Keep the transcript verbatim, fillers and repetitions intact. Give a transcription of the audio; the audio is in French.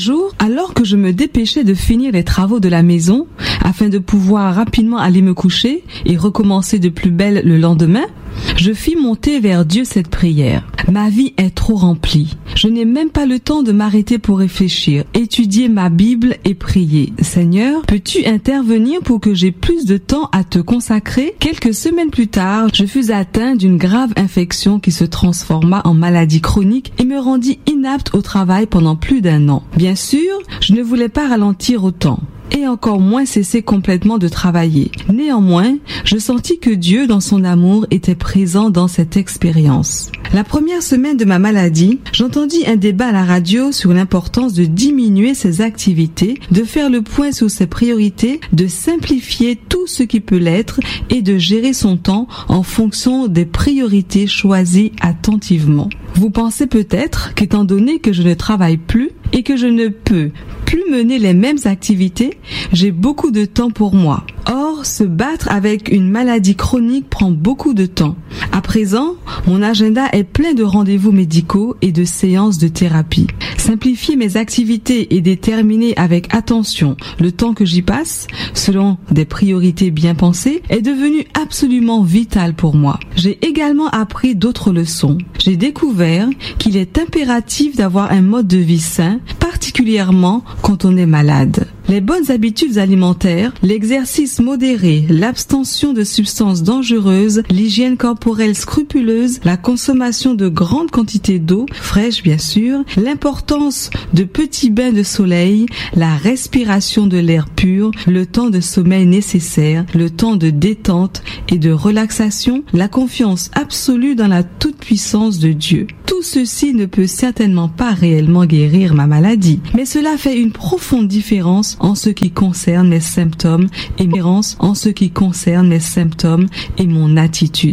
jour, alors que je me dépêchais de finir les travaux de la maison afin de pouvoir rapidement aller me coucher et recommencer de plus belle le lendemain, je fis monter vers Dieu cette prière. Ma vie est trop remplie. Je n'ai même pas le temps de m'arrêter pour réfléchir, étudier ma Bible et prier. Seigneur, peux-tu intervenir pour que j'ai plus de temps à te consacrer? Quelques semaines plus tard, je fus atteint d'une grave infection qui se transforma en maladie chronique et me rendit inapte au travail pendant plus d'un an. Bien sûr, je ne voulais pas ralentir autant, et encore moins cesser complètement de travailler. Néanmoins, je sentis que Dieu, dans son amour, était présent dans cette expérience. La première semaine de ma maladie, j'entendis un débat à la radio sur l'importance de diminuer ses activités, de faire le point sur ses priorités, de simplifier tout ce qui peut l'être et de gérer son temps en fonction des priorités choisies attentivement. Vous pensez peut-être qu'étant donné que je ne travaille plus et que je ne peux plus mener les mêmes activités, j'ai beaucoup de temps pour moi. Or, se battre avec une maladie chronique prend beaucoup de temps. À présent, mon agenda est plein de rendez-vous médicaux et de séances de thérapie. Simplifier mes activités et déterminer avec attention le temps que j'y passe, selon des priorités bien pensées, est devenu absolument vital pour moi. J'ai également appris d'autres leçons. J'ai découvert qu'il est impératif d'avoir un mode de vie sain, particulièrement quand on est malade. Les bonnes habitudes alimentaires, l'exercice modéré, l'abstention de substances dangereuses, l'hygiène corporelle scrupuleuse, la consommation de grandes quantités d'eau, fraîche bien sûr, l'importance de petits bains de soleil, la respiration de l'air pur, le temps de sommeil nécessaire, le temps de détente et de relaxation, la confiance absolue dans la toute-puissance de Dieu. Tout ceci ne peut certainement pas réellement guérir ma maladie, mais cela fait une profonde différence en ce qui concerne mes symptômes et en ce qui concerne mes symptômes et mon attitude.